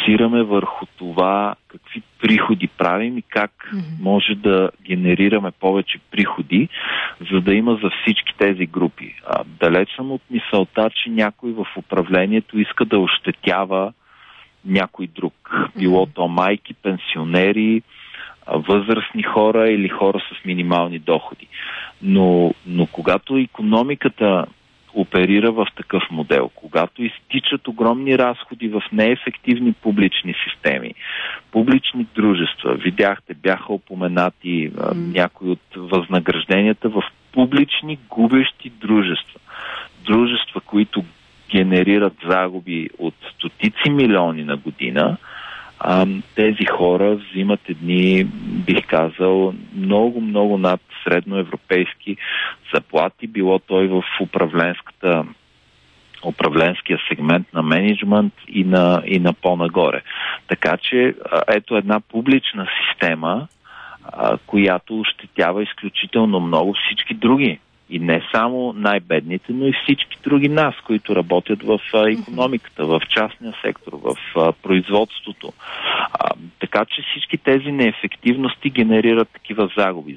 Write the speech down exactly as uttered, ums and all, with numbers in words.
фокусираме върху това какви приходи правим и как mm-hmm. може да генерираме повече приходи, за да има за всички тези групи. А, далеч съм от мисълта, че някой в управлението иска да ощетява някой друг. Mm-hmm. Било то майки, пенсионери, възрастни хора или хора с минимални доходи. Но, но когато икономиката оперира в такъв модел, когато изтичат огромни разходи в неефективни публични системи, публични дружества, видяхте, бяха упоменати а, някои от възнагражденията в публични губещи дружества. Дружества, които генерират загуби от стотици милиони на година, а, тези хора взимат едни, бих казал, много-много над средноевропейски заплати, било той в управленската управленския сегмент на менеджмент и на, и на по-нагоре. Така че ето една публична система, а, която ощетява изключително много всички други. И не само най-бедните, но и всички други нас, които работят в а, икономиката, в частния сектор, в а, производството. А, така че всички тези неефективности генерират такива загуби.